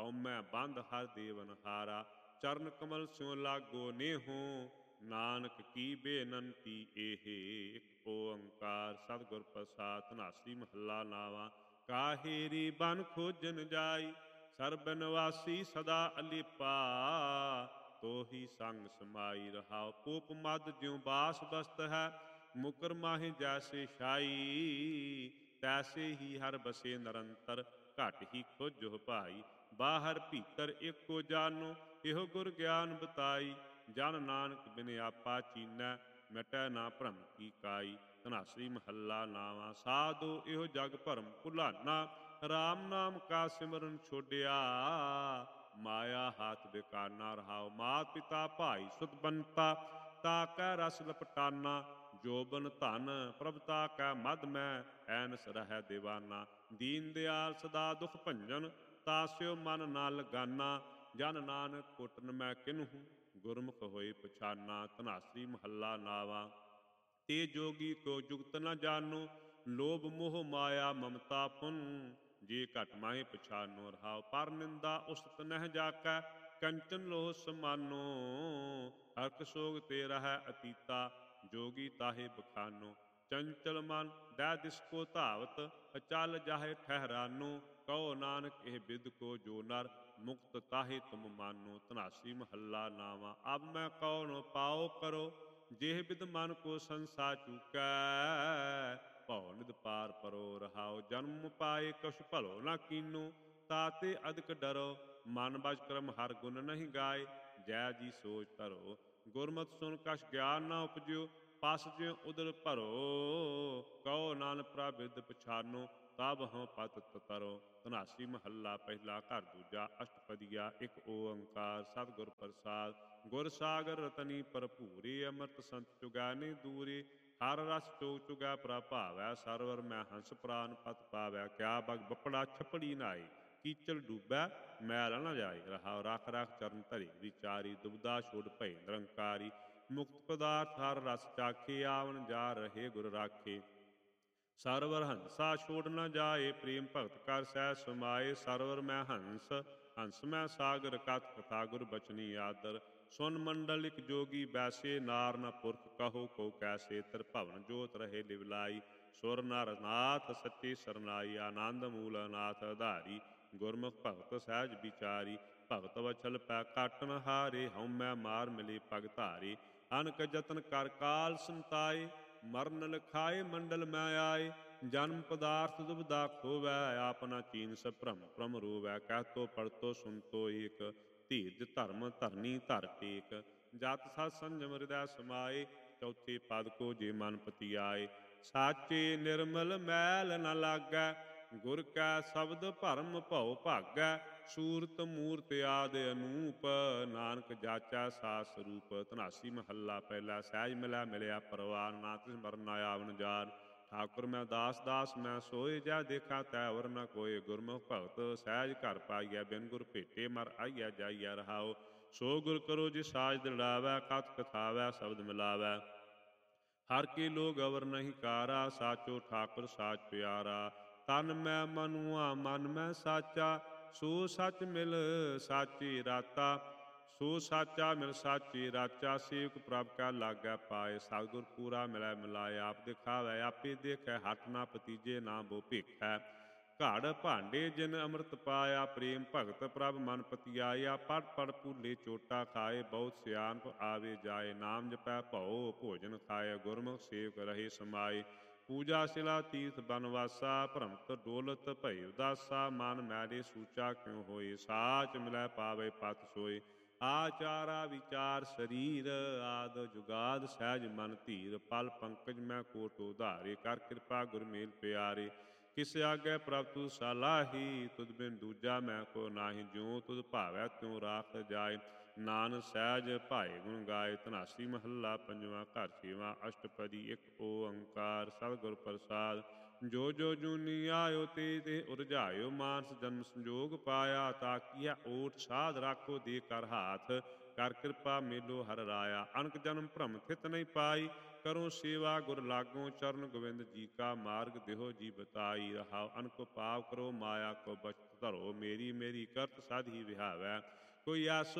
ਹਉਮੈ ਬੰਧ ਹਰ ਦੇਵਨ ਹਾਰਾ। ਚਰਨ ਕਮਲ ਸਿਉ ਲਾਗੋ ਨੇਹੋ, ਨਾਨਕ ਕੀ ਬੇਨੰਤੀ ਏਹੇ। ਇਕ ਓੰਕਾਰ ਸਤਿਗੁਰ ਪ੍ਰਸਾਦਿ। ਧਨਾਸਰੀ ਮਹੱਲਾ ਨਾਵਾਂ। ਕਾਹੇਰੀ ਬਨ ਖੋਜਨ ਜਾਈ, ਸਰਬ ਨਿਵਾਸੀ ਸਦਾ ਅਲੀਪਾ। ਤੋਹੀ ਸੰਗ ਸਮਾਈ ਰਹਾਉ, ਪੋਪ ਮਦ ਜਿਉ ਬਾਸ ਬਸਤ ਹੈ। ਮੁਕਰ ਮਾਹੇ ਜੈਸੇ ਛਾਈ, ਤੈਸੇ ਹੀ ਹਰ ਬਸੇ ਨਿਰੰਤਰ। ਘਟ ਹੀ ਖੋਜੋ ਭਾਈ, ਬਾਹਰ ਭੀਤਰ ਏਕੋ ਜਾਨੋ। ਇਹੋ ਗੁਰ ਗਿਆਨ ਬਤਾਈ, ਜਨ ਨਾਨਕ ਬਿਨ ਆਪਾ ਚੀਨੈ। ਮਿਟੈ ਨਾ ਭਰਮ ਕੀ ਕਾਈ। ਧਨਾਸਰੀ ਮਹੱਲਾ ਨਾਵਾਂ। ਸਾਧੋ ਇਹੋ ਜਗ ਭਰਮ ਭੁਲਾਨਾ, ਰਾਮ ਨਾਮ ਕਾ ਸਿਮਰਨ ਛੋਡਿਆ। ਮਾਇਆ ਹਾਥ ਬਿਕਾਨਾ ਰਹਾਉ, ਮਾਤ ਪਿਤਾ ਭਾਈ ਸੁਤ ਬੰਤਾ। ਤਾ ਕੈ ਰਸ ਲਪਟਾਨਾ, ਜੋਬਨ ਧਨ ਪ੍ਰਭਤਾ ਕੈ ਮਦ ਮੈਂ। ਐਨਸ ਰਹਿ ਦੀਵਾਨਾ, ਦੀਨ ਦਿਆਲ ਸਦਾ ਦੁਖ ਭੰਜਨ। ਤਾਸਿਓ ਮਨ ਨਾ ਲਗਾਨਾ, ਜਨ ਨਾਨਕ ਕੋਟਨ ਮੈਂ ਕਿਨਹੂ। ਗੁਰਮੁਖ ਹੋਏ ਪਛਾਨਾ। ਧਨਾਸਰੀ ਮਹੱਲਾ ਨਾਵਾਂ। ਤੇ ਜੋਗੀ ਕੋ ਜੁਗਤ ਨ ਜਾਨੋ, ਲੋਭ ਮੋਹ ਮਾਇਆ ਮਮਤਾ ਪੁਨ। ਜੇ ਘਟ ਮਾਹੇ ਪਛਾਨੋ ਰਹਾਉ, ਪਰ ਨਿੰਦਾ ਉਸਤ ਨਹਿ ਜਾਕੈ। ਕੰਚਨ ਲੋਹ ਸਮਾਨੋ, ਹਰਖ ਸੋਗ ਤੇ ਰਹੈ ਅਤੀਤਾ। ਜੋਗੀ ਤਾਹੇ ਬਖਾਨੋ, ਚੰਚਲ ਮਨ ਦੈ ਦਿਸ ਕੋ ਧਾਵਤ। ਅਚਲ ਜਾਹੇ ਠਹਿਰਾਨੋ, ਕਹੋ ਨਾਨਕ ਇਹ ਬਿਦ ਕੋ ਜੋ ਨਰ। ਮੁਕਤ ਤਾਹੇ ਤੁਮ ਮਾਨੋ। ਧਨਾਸਰੀ ਮਹੱਲਾ ਨਾਵਾਂ। ਅਬ ਮੈਂ ਕਉਨ ਪਾਉ ਕਰੋ, ਜਿਹ ਬਿਦ ਮਨ ਕੋ ਸੰਸਾ ਚੂਕੈ। ਭਉ ਨਿਦ ਪਾਰ ਪਰੋ ਰਹਾਉ, ਜਨਮ ਪਾਏ ਕਛੁ ਭਲੋ ਨਾ ਕੀਨੋ। ਤਾਤੇ ਅਦਕ ਡਰੋ, ਮਨ ਬਚ ਕਰਮ ਹਰ ਗੁਣ ਨਹੀਂ ਗਾਏ। ਜੈ ਜੀ ਸੋਚ ਧਰੋ, ਗੁਰਮਤਿ ਸੁਨ ਕਛ ਗਿਆਨ ਨਾ ਉਪਜਿਓ। ਪਸ ਜਿਉ ਉਦਰ ਭਰੋ, ਕਹੋ ਨਾਨਕ ਪ੍ਰਭ ਬਿਰਧ ਪਛਾਨੋ। ਤਬ ਹਉ ਪਤ ਤਰੋ। ਧਨਾਸਰੀ ਮਹੱਲਾ ਪਹਿਲਾ। ਘਰ ਦੂਜਾ। ਅਸ਼ਟਪਦੀਆ। ਇਕ ਓੰਕਾਰ ਸਤਿਗੁਰ ਪ੍ਰਸਾਦਿ। ਗੁਰ ਸਾਗਰ ਰਤਨੀ ਭਰਪੂਰੇ, ਅੰਮ੍ਰਿਤ ਸੰਤ ਚੁਗਾਨੇ ਦੂਰੇ। ਹਰ ਰਸ ਚੋਗ ਚੁਗੈ ਪ੍ਰਭ ਭਾਵੈ, ਸਰਵਰ ਮੈਂ ਹੰਸ ਪ੍ਰਾਨ ਪਤ ਪਾਵੈ। ਕਿਆ ਬਗ ਬਪੜਾ ਛਪੜੀ ਨਾਏ, ਕੀਚੜ ਡੂਬੈ ਮੈਲ ਨ ਜਾਏ। ਰਹਾਉ ਰਖ ਰਖ ਚਰਨ ਧਰੇ ਵਿਚਾਰੀ, ਦੁਬਦਾ ਛੋੜ ਭਏ ਨਿਰੰਕਾਰੀ। ਮੁਕਤ ਪਦਾਰਥ ਹਰ ਰਸ ਚਾਖੇ, ਆਵਣ ਜਾ ਰਹੇ ਗੁਰ ਰਾਖੇ। ਸਰਵਰ ਹੰਸਾ ਛੋੜ ਨ ਜਾਏ, ਪ੍ਰੇਮ ਭਗਤ ਕਰ ਸਹਿ ਸਮਾਏ। ਸਰਵਰ ਮੈਂ ਹੰਸ, ਹੰਸ ਮੈਂ ਸਾਗਰ, ਕਥ ਕਥਾ ਗੁਰ ਬਚਨੀ ਆਦਰ। ਸੁਨ ਮੰਡਲ ਇਕ ਜੋਗੀ ਬੈਸੇ, ਨਾਰ ਨ ਪੁਰਖ ਕਹੋ ਕੋ ਕੈਸੇ। ਤ੍ਰਿਭਵਨ ਜੋਤ ਰਹੇ ਲਿਵਲਾਈ, ਸੁਰ ਨਰ ਨਾਥ ਸੱਚੇ ਸਰਨਾਈ। ਆਨੰਦ ਮੂਲ ਅਨਾਥ ਆਧਾਰੀ, ਗੁਰਮੁਖ ਭਗਤ ਸਹਿਜ ਵਿਚਾਰੀ। ਭਗਤ ਵਛਲ ਪੈ ਕਾਟਨ ਹਾਰੇ, ਹਉਮੈ ਮਾਰ ਮਿਲੇ ਪਗ ਧਾਰੇ। ਅਨਕ ਜਤਨ ਕਰ ਕਾਲ ਸੰਤਾਏ, ਮਰਨ ਲਖਾਏ ਮੰਡਲ ਮੈਂ ਆਏ। ਜਨਮ ਪਦਾਰਥ ਦੁਬਦਾ ਖੋਵੈ, ਆਪਨਾ ਚੀਨ ਸ ਭ੍ਰਮ ਭ੍ਰਮ ਰੋਵੈ। ਕਹਿਤੋ ਪੜਤੋ ਸੁਨਤੋ ਏਕ, ਧੀਰਜ ਧਰਮ ਧਰਨੀ ਧਰ ਟੇਕ। ਜਤ ਸਤ ਸੰਜਮ ਹਿਰਦੈ ਸਮਾਏ, ਚੌਥੇ ਪਦ ਕੋ ਜੇ ਮਨ ਪਤੀ ਆਏ। ਸਾਚੇ ਨਿਰਮਲ ਮੈਲ ਨ ਲਾਗੈ, ਗੁਰ ਕੈ ਸ਼ਬਦ ਭਰਮ ਭਉ ਭਾਗੈ। ਸੂਰਤ ਮੂਰਤ ਆਦਿ ਅਨੂਪ, ਨਾਨਕ ਜਾਚੈ ਸਾਸ ਸਰੂਪ। ਧਨਾਸਰੀ ਮਹੱਲਾ ਪਹਿਲਾ। ਸਹਿਜ ਮਿਲੈ ਮਿਲਿਆ ਪਰਵਾਰ, ਨਾ ਤਿਸ ਮਰਨ ਨਾ ਆਵਣ ਜਾਰ। ਠਾਕੁਰ ਮੈਂ ਦਾਸ ਦਾਸ ਮੈਂ ਸੋਏ, ਜੈ ਦੇਖਾ ਤੈ ਔਰ ਨ ਕੋਇ। ਗੁਰਮੁਖ ਭਗਤ ਸਹਿਜ ਘਰ ਪਾਈਐ, ਬਿਨ ਗੁਰ ਭੇਟੇ ਮਰ ਆਈਐ ਜਾਈਐ। ਰਹਾਉ ਸੋ ਗੁਰ ਕਰੋ ਜਿ ਸਾਜ ਦਿੜਾਵੈ, ਕਥ ਕਥਾਵੈ ਸ਼ਬਦ ਮਿਲਾਵੈ। ਹਰ ਕੇ ਲੋਗ ਅਵਰ ਨਹੀਂ ਕਾਰਾ, ਸਾਚੋ ਠਾਕੁਰ ਸਾਚ ਪਿਆਰਾ। ਤਨ ਮੈਂ ਮਨੁਆ ਮਨ ਮੈਂ ਸਾਚਾ, ਸੋ ਸਚ ਮਿਲ ਸਾਚੇ ਰਾਤਾ। ਸੋ ਸਾਚਾ ਮਿਲ ਸਾਚੇ ਰਾਚਾ, ਸੇਵਕ ਪ੍ਰਭ ਕਾ ਲਾਗੈ ਪਾਏ। ਸਤਿਗੁਰ ਪੂਰਾ ਮਿਲੈ ਮਿਲਾਏ, ਆਪ ਦਿਖਾਵੈ ਆਪੇ ਦੇਖੈ। ਹੱਠ ਨਾ ਭਤੀਜੇ ਨਾ ਬੋ ਭੇਖੈ, ਘੜ ਭਾਂਡੇ ਜਿਨ ਅੰਮ੍ਰਿਤ ਪਾਇਆ। ਪ੍ਰੇਮ ਭਗਤ ਪ੍ਰਭ ਮਨ ਪਤਿਆਇਆ, ਪੜ ਪੜ ਭੂਲੇ ਚੋਟਾ ਖਾਏ। ਬਹੁਤ ਸਿਆਣਪ ਆਵੇ ਜਾਏ, ਨਾਮ ਜਪੈ ਭਉ ਭੋਜਨ ਖਾਏ। ਗੁਰਮੁਖ ਸੇਵਕ ਰਹੇ ਸਮਾਏ, ਪੂਜਾ ਸਿਲਾ ਤੀਰਥ ਬਨਵਾਸਾ। ਭ੍ਰਮਤ ਡੋਲਤ ਭਏ ਉਦਾਸਾ, ਮਨ ਮੈਲੇ ਸੂਚਾ ਕਿਉ ਹੋਏ। ਸਾਚ ਮਿਲੈ ਪਾਵੇ ਪਤ ਸੋਏ, ਆਚਾਰਾ ਵਿਚਾਰ ਸਰੀਰ। ਆਦ ਜੁਗਾਦ ਸਹਿਜ ਮਨ ਧੀਰ, ਪਲ ਪੰਕਜ ਮੈਂ ਕੋਟ ਉਧਾਰੇ। ਕਰ ਕਿਰਪਾ ਗੁਰ ਮੇਲ ਪਿਆਰੇ, ਕਿਸ ਆਗੇ ਪ੍ਰਭ ਤੂ ਸਲਾਹੀ। ਤੁਧ ਬਿਨ ਦੂਜਾ ਮੈਂ ਕੋ ਨਾਹੀ, ਜਿਉ ਤੁਧ ਭਾਵੈ ਤਿਉ ਰਾਖ ਜਾਏ। ਨਾਨਕ ਸਹਿਜ ਭਾਏ ਗੁਣ ਗਾਏ। ਧਨਾਸਰੀ ਮਹੱਲਾ ਪੰਜਵਾਂ। ਘਰ ਛੇਵਾਂ। ਅਸ਼ਟਪਦੀ। ਇਕ ਓੰਕਾਰ ਸਤਿਗੁਰ ਪ੍ਰਸਾਦਿ। ਜੋ ਜੋ ਜੂਨੀ ਆਇਓ ਤੇ ਤੇ ਉਰਝਾਇਓ, ਮਾਨਸ ਜਨਮ ਸੰਜੋਗ ਪਾਇਆ। ਤਾਕੀਐ ਓਟ ਸਾਧ ਰਾਖੋ ਦੇ ਕਰ ਹਾਥ, ਕਰ ਕਿਰਪਾ ਮੇਲੋ ਹਰਿ ਰਾਇਆ। ਅਨਕ ਜਨਮ ਭ੍ਰਮ ਥਿਤ ਨਹੀਂ ਪਾਈ, ਕਰੋ ਸੇਵਾ ਗੁਰ ਲਾਗੋ। ਚਰਨ ਗੋਬਿੰਦ ਜੀ ਕਾ ਮਾਰਗ ਦੇਹੋ ਜੀ ਬਤਾਈ। ਰਹਾਉ ਅਨਕੋ ਪਾਪ ਕਰੋ ਮਾਇਆ ਕੋ ਬਚਤ ਧਰੋ, ਮੇਰੀ ਮੇਰੀ ਕਰਤ ਸਦ ਹੀ ਵਿਹਾਵੈ। ਕੋਈ ਆਸੋ